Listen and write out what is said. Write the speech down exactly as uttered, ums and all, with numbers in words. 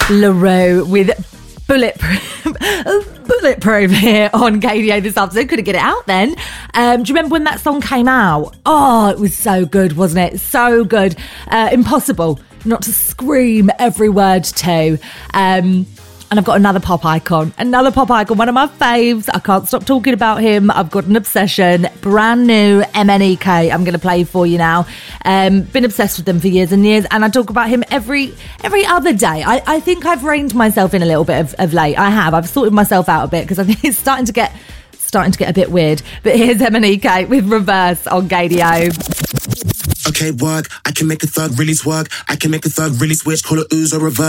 LaRue with Bulletproof, Bulletproof here on K D A this afternoon. Couldn't get it out then. Um, do you remember when that song came out? Oh, it was so good, wasn't it? So good. Uh, impossible not to scream every word to. Um, and I've got another pop icon, another pop icon, one of my faves. I can't stop talking about him. I've got an obsession. Brand new M N E K. I'm going to play for you now. Um, been obsessed with them for years and years, and I talk about him every every other day. I, I think I've reined myself in a little bit of, of late. I have. I've sorted myself out a bit because I think it's starting to get starting to get a bit weird. But here's M N E K with Reverse on K D O. Okay, work. I can make a thug really twerk. I can make a thug really switch. Call it ooze or reverse.